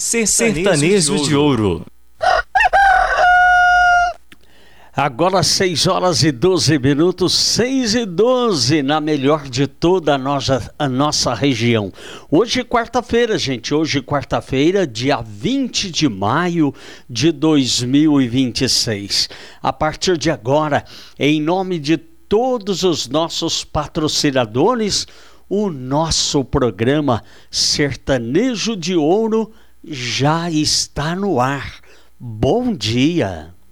Sertanejo de Ouro. Agora 6h12, 6h12, na melhor de toda a nossa região. Hoje quarta-feira, gente, dia 20 de maio de 2026. A partir de agora, em nome de todos os nossos patrocinadores, o nosso programa Sertanejo de Ouro já está no ar. Bom dia!